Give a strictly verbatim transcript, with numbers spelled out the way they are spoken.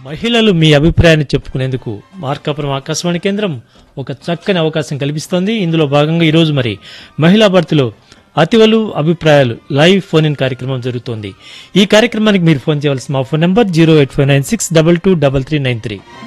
మహిళలు మీ అభిప్రాయాన్ని చెప్పుకునేందుకు మార్కాపురం ఆకాశవాణి కేంద్రం ఒక చక్కని అవకాశం కల్పిస్తోంది. ఇందులో భాగంగా ఈరోజు మరి మహిళా భర్తలో అతివలు అభిప్రాయాలు లైవ్ ఫోన్ ఇన్ కార్యక్రమం జరుగుతోంది. ఈ కార్యక్రమానికి మీరు ఫోన్ చేయవలసిన మా phone number zero eight five nine six double two double three nine three.